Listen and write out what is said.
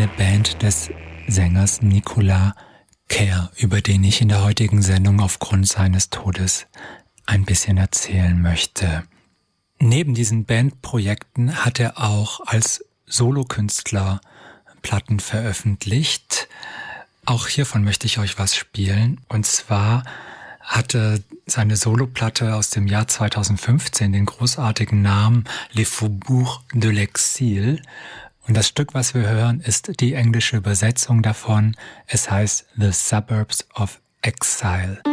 eine Band des Sängers Nicolas Kerr, über den ich in der heutigen Sendung aufgrund seines Todes ein bisschen erzählen möchte. Neben diesen Bandprojekten hat er auch als Solokünstler Platten veröffentlicht. Auch hiervon möchte ich euch was spielen. Und zwar hatte seine Soloplatte aus dem Jahr 2015 den großartigen Namen Les Faubourgs de l'Exil. Und das Stück, was wir hören, ist die englische Übersetzung davon. Es heißt The Suburbs of Exile.